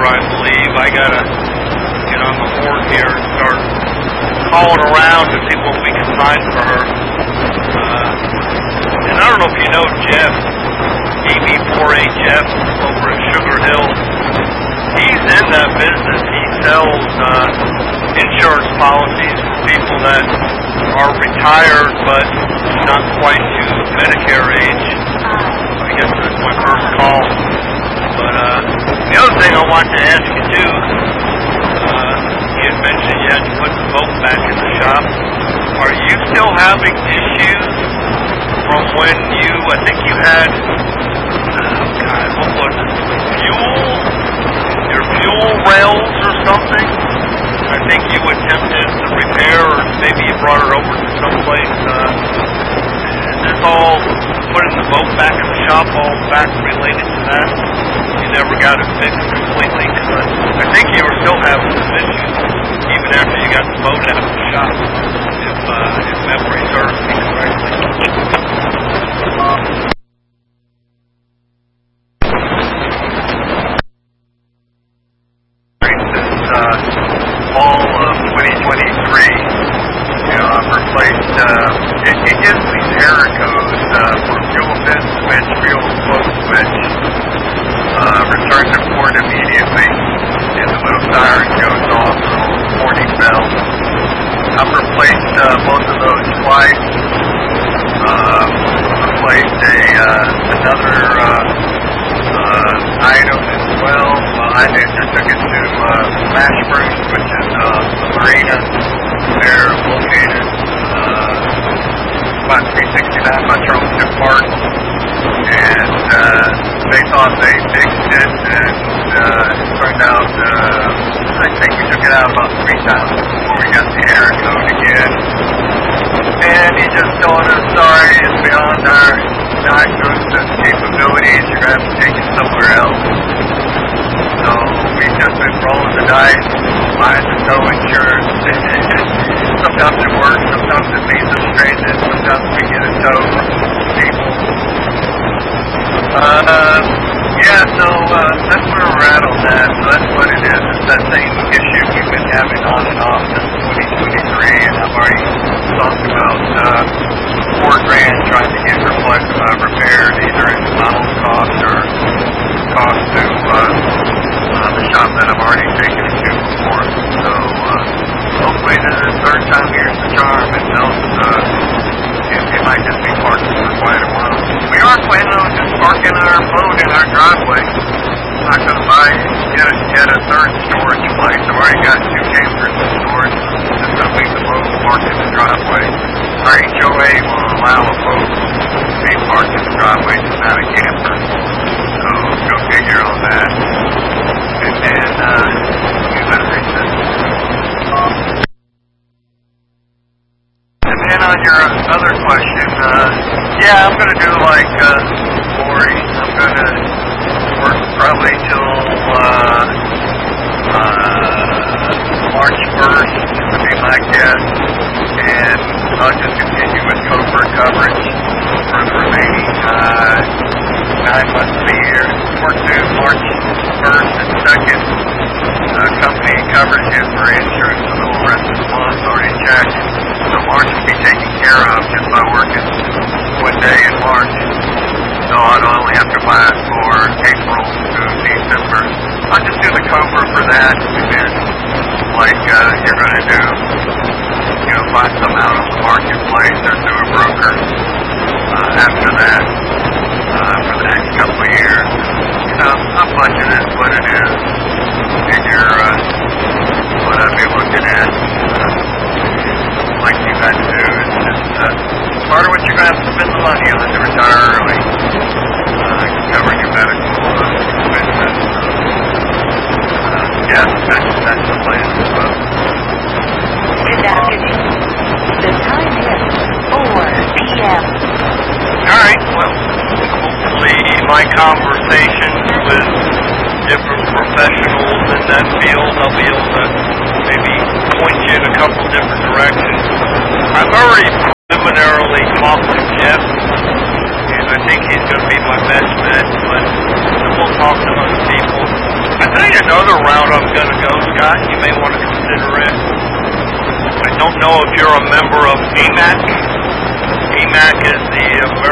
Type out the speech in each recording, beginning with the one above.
I believe. I gotta get on the horn here and start calling around to see what we can find for her. And I don't know if you know Jeff, EB4A Jeff over at Sugar Hill. He's in that business. He sells insurance policies for people that are retired but not quite to Medicare age. I guess that's my first call. But the other thing I wanted to ask you too, you had mentioned you had to put the boat back in the shop. Are you still having issues from when I think you had, what was it, your fuel rails or something? I think you attempted to repair, or maybe you brought her over to someplace. Is this all putting the boat back in the shop, all back related to that? You never got it fixed completely? Because I think you were still having some issues, even after you got the boat out of the shop, if memory serves me correctly. Fall of 2023, I've replaced, it gives these error codes for fuel fin switch, fuel flow switch, return to port immediately, and the little siren goes off, the little warning bell. I've replaced both of those twice, replaced another item as well. I took it to Mashburn, which is the marina. They're located about 369 by Charleston Park, and they thought they fixed it, and it turned out I think we took it out about 3 times before we got the error code again. And he just told us, sorry, it's beyond our diagnosis capabilities, you're going to have to take it somewhere else. So we've just been rolling the dice, buying the tow insurance. Sometimes it works, sometimes it leaves us stranded, sometimes we get a tow from people. So that's where we're at on that. So that's what it is. It's that same issue we've been having on and off since 2023, and I've already talked about $4,000 trying to get repaired, either in model cost or cost to the shop that I've already taken it to before. So hopefully the third time here's the charm, and it might just be parked for quite a while. We are planning on just parking our boat in our driveway. I'm not going to buy yet a third storage place. I've already got 2 campers in storage. Just going to leave the boat parked in the driveway. Our HOA will allow a boat to be parked in the driveway, just not a camper. So go figure on that. And then, and then on your other question, I'm going to do like Lori. I'm going to work probably till March 1st, would be my guess. And I'll just continue with Cobra coverage for the remaining 9 months of the year. Work through March 1st and 2nd. Company coverages for insurance for the rest of the month already checked. So March will be taken care of just by working 1 day in March. So I'd only have to buy it for April to December. I'll just do the Cobra for that, and then like you're going to do, find some out on the marketplace or through a broker after that for the next couple of years. I'm budgeted what it is. Figure what I'd be looking at. Like you guys do, it's just part of what you're going to have to spend the money on to retire early. Cover your medical expenses. That's the plan as well. Good afternoon. The time is 4 p.m. Alright, well, hopefully my conversations with different professionals in that field, I'll be able to maybe point you in a couple different directions. I've already preliminarily talked to Jeff, and I think he's going to be my best bet, but we'll talk to other people. I tell you another route I'm going to go, Scott. You may want to consider it. I don't know if you're a member of AMAC. AMAC is the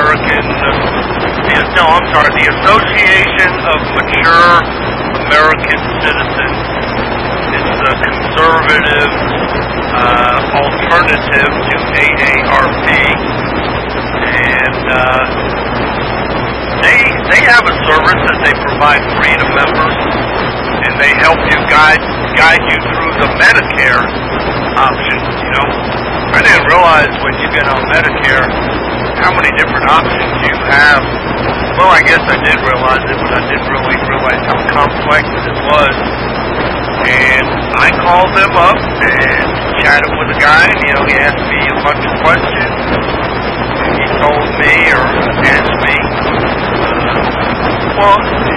the Association of Mature American Citizens. It's a conservative alternative to AARP, and they have a service that they provide free to members, and they help you guide you through the Medicare options. You know, I didn't realize when you get on Medicare how many different options you have. Well, I guess I did realize it, but I didn't really realize how complex it was. And I called them up and chatted with a guy, and he asked me a bunch of questions. And he told me, or asked me, well,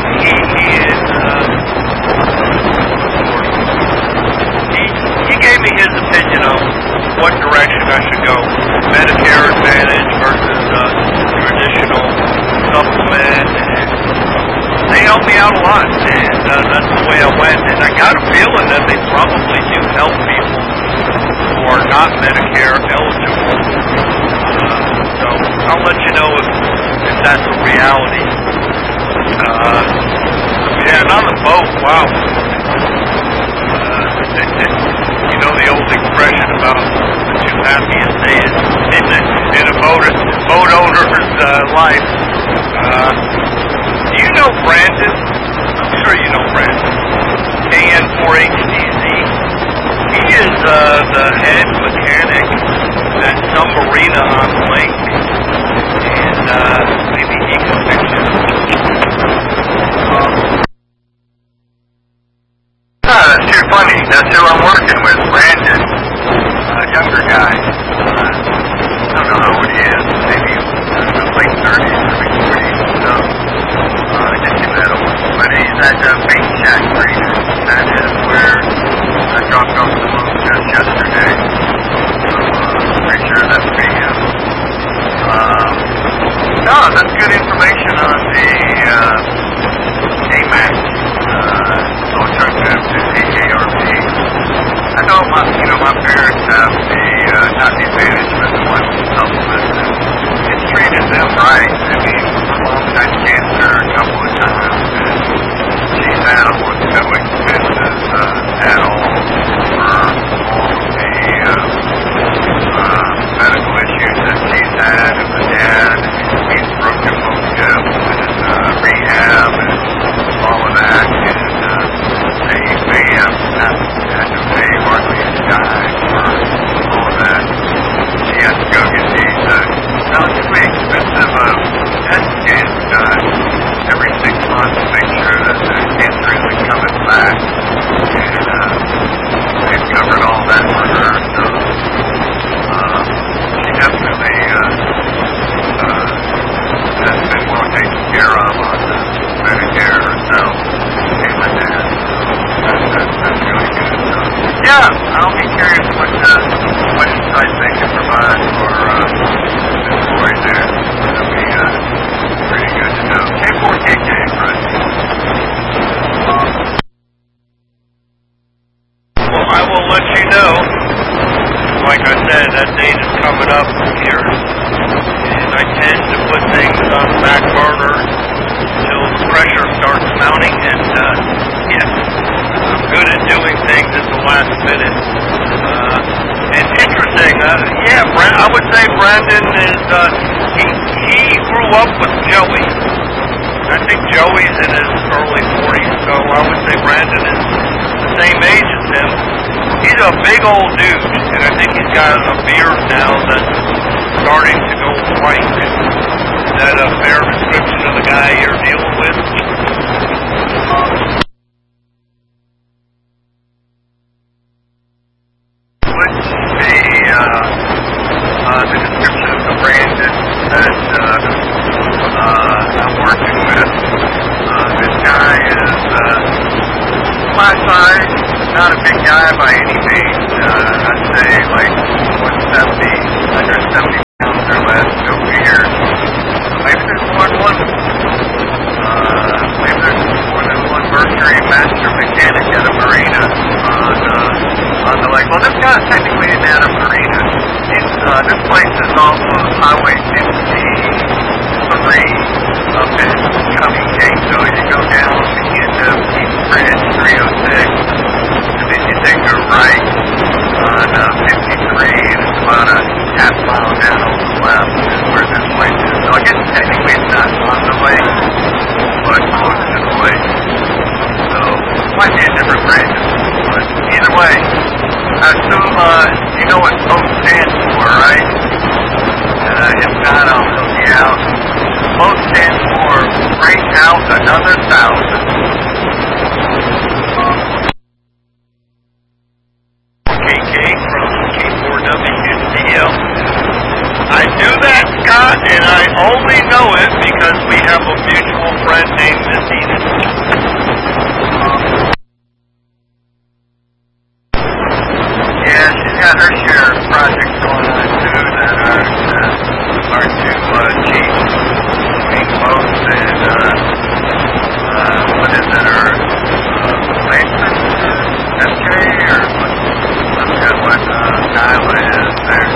he gave me his opinion of what direction I should go, Medicare Advantage versus traditional supplement, and they helped me out a lot, and that's the way I went. And I got a feeling that they probably do help people who are not Medicare eligible. So I'll let you know if that's a reality. Yeah, and on the boat, wow. You know the old expression about the two happiest days in a boat owner's life. Do you know Brandon? I'm sure you know Brandon. KN4HDZ. He is the head mechanic at some marina on the lake. And maybe he can fix it. That's too funny. That's who I'm working with, Brandon. A younger guy. I don't know how old he is. Maybe late 30s, maybe 40s. So, I guess he's that old. But he's at Bait Shack Marina. That is where I dropped off the boat just yesterday. So, pretty sure that's PM. No, that's good information on the AMAC. Alternative to AARP. I know my parents have not the advantage, but the one supplement. It's treated them right. I mean, my mom's had cancer a couple of times, and she's had almost no expenses at all for all of the medical issues that she's had, and the dad, he's broken both hips, and rehab, and all of that, and they may have had to pay hardly a dime for all of that. She has to go get these relatively expensive PET scans done every 6 months to make sure that the cancer isn't coming back. And they've covered all that for her, so she definitely has been well taken care of on the Medicare herself. And my dad. That's really good. So, yeah, I'll be curious what insights they can provide for this boy there. That'll be pretty good to know. K4KK, right? Well, I will let you know. Like I said, that date is coming up here. And I tend to put things on the back burner until the pressure starts mounting. And, yeah, I'm good at doing things at the last minute. And interesting, I would say Brandon is, he grew up with Joey. I think Joey's in his early 40s, so I would say Brandon is the same age as him. He's a big old dude, and I think he's got a beard now that's starting to go white. Is that a fair description of the guy you're dealing with? The description of the Brandon that I'm working with. This guy is my size, not a big guy by any means. I'd say like 170 pounds or less, no figure. Maybe there's more than one. Maybe there's more than one Mercury match mechanic at a marina on the lake. Well, this guy's technically at a marina. This place is off of Highway 53 up in Covington. So you go down to the end of East Bridge 306, and then you take a right on 53, and it's about a half mile down on the left is where this place is. So I guess technically it's not on the lake, but close to the lake. So it might be a different bridge. But either way, I assume you know what BOAT stands for, right? If not, I'll help you out. BOAT stands for Bring Out Another 1,000. KK from K4WCL. I do that, Scott, and I only know it because we have a mutual friend named Nadine. Yeah, she's got her share of projects going on too that are too cheap. Between boats and what is it, or Lancers, FJ, or I forgot what Iowa is there.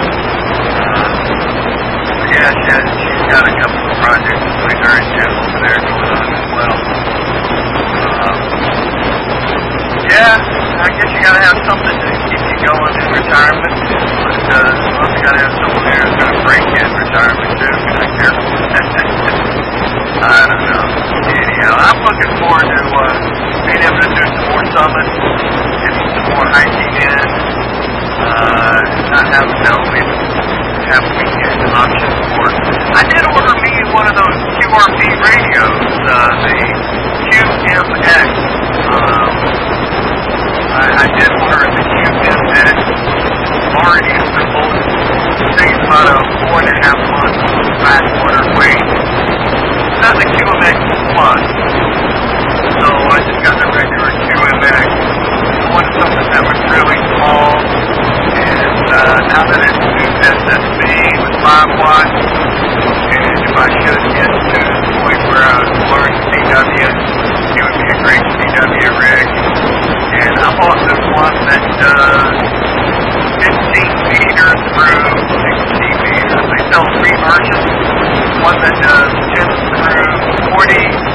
Yeah, she's got a couple of projects between her and Jim over there going on as well. Yeah, I guess you gotta have something to keep you going in retirement. But you gotta have someone there who's gonna break you in retirement too. Be like, careful. I don't know. Anyhow, I'm looking forward to being able to do some more summits, getting some more hiking in, not having to only have weekend options for it. I did order me one of those QRP radios, the QMX. I did order the QMX, already assembled. It takes about a 4.5 month back order wait. It's not the QMX Plus, so I just got the regular QMX. I wanted something that was really small, and now that it's new SSB with 5 watts, and if I should get to the point where I was learning CW, it would be a great CW rig. And I bought this one that does 15 meters through 60 meters. They sell 3 versions. One that does 10 through 40